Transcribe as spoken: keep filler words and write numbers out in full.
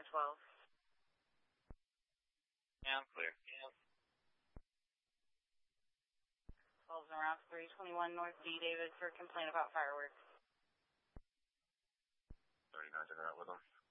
at twelve. Yeah, I'm clear. Yeah. twelve's around three twenty-one North D, David, for complaint about fireworks. thirty-nine's in route with them.